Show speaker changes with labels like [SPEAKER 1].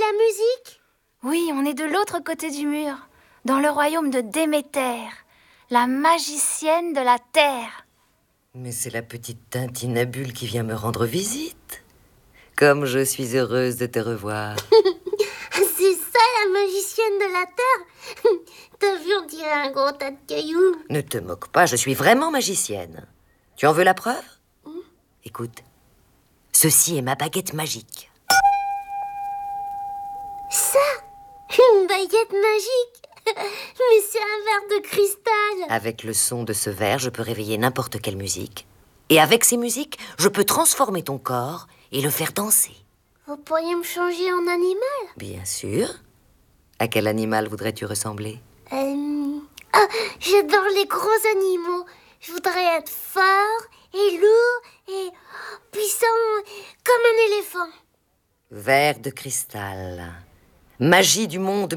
[SPEAKER 1] la musique?
[SPEAKER 2] Oui, on est de l'autre côté du mur, dans le royaume de Déméter, la magicienne de la terre.
[SPEAKER 3] Mais c'est la petite Tintinabule qui vient me rendre visite. Comme je suis heureuse de te revoir.
[SPEAKER 1] C'est ça la magicienne de la terre? T'as vu, on dirait un gros tas de cailloux.
[SPEAKER 3] Ne te moque pas, je suis vraiment magicienne. Tu en veux la preuve? Écoute, ceci est ma baguette magique.
[SPEAKER 1] Ça? Une baguette magique? Mais c'est un verre de cristal.
[SPEAKER 3] Avec le son de ce verre, je peux réveiller n'importe quelle musique. Et avec ces musiques, je peux transformer ton corps et le faire danser.
[SPEAKER 1] Vous pourriez me changer en animal?
[SPEAKER 3] Bien sûr. À quel animal voudrais-tu ressembler?
[SPEAKER 1] J'adore les gros animaux. Je voudrais être fort et lourd et puissant comme un éléphant.
[SPEAKER 3] Verre de cristal. Magie du monde